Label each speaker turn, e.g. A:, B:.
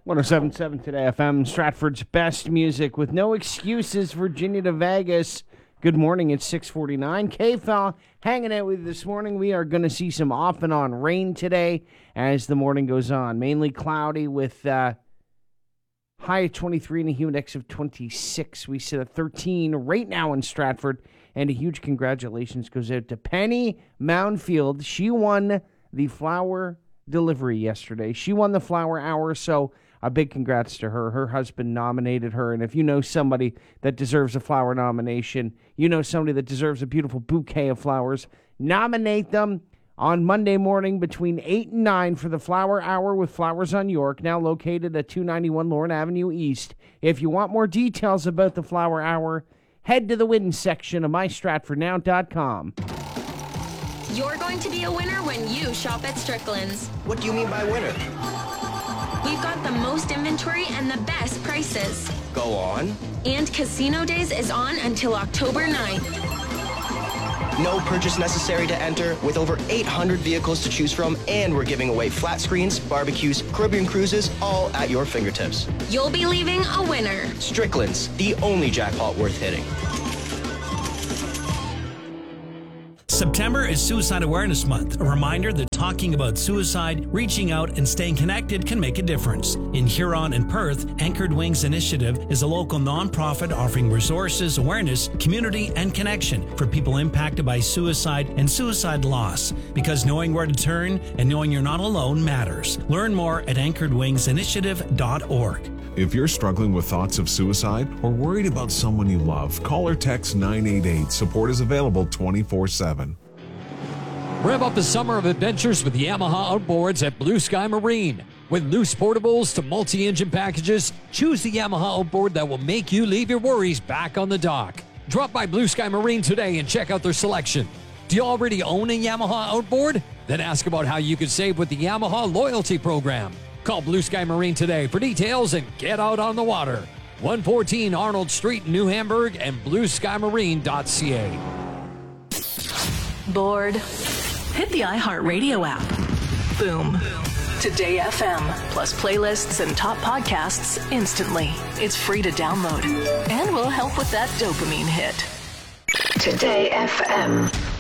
A: 107.7 Today FM, Stratford's best music with no excuses, Virginia to Vegas. Good morning, it's 6:49. K-Fal hanging out with you this morning. We are going to see some off and on rain today as the morning goes on. Mainly cloudy with high of 23 and a humid index of 26. We sit at 13 right now in Stratford. And a huge congratulations goes out to Penny Moundfield. She won the flower delivery yesterday. She won the flower hour, so a big congrats to her. Her husband nominated her, and if you know somebody that deserves a flower nomination, you know somebody that deserves a beautiful bouquet of flowers, nominate them on Monday morning between 8 and 9 for the Flower Hour with Flowers on York, now located at 291 Lorne Avenue East. If you want more details about the Flower Hour, head to the win section of mystratfordnow.com.
B: You're going to be a winner when you shop at Strickland's.
C: What do you mean by winner?
B: We've got the most inventory and the best prices.
C: Go on.
B: And Casino Days is on until October 9th.
C: No purchase necessary to enter, with over 800 vehicles to choose from, and we're giving away flat screens, barbecues, Caribbean cruises, all at your fingertips.
B: You'll be leaving a winner.
C: Strickland's, the only jackpot worth hitting.
D: September is Suicide Awareness Month, a reminder that talking about suicide, reaching out, and staying connected can make a difference. In Huron and Perth, Anchored Wings Initiative is a local nonprofit offering resources, awareness, community, and connection for people impacted by suicide and suicide loss. Because knowing where to turn and knowing you're not alone matters. Learn more at anchoredwingsinitiative.org.
E: If you're struggling with thoughts of suicide or worried about someone you love, call or text 988. Support is available 24/7.
F: Rev up the summer of adventures with Yamaha Outboards at Blue Sky Marine. With loose portables to multi-engine packages, choose the Yamaha Outboard that will make you leave your worries back on the dock. Drop by Blue Sky Marine today and check out their selection. Do you already own a Yamaha Outboard? Then ask about how you could save with the Yamaha Loyalty Program. Call Blue Sky Marine today for details and get out on the water. 114 Arnold Street, New Hamburg, and blueskymarine.ca.
G: Bored? Hit the iHeartRadio app. Boom. Today FM, plus playlists and top podcasts instantly. It's free to download and will help with that dopamine hit. Today FM.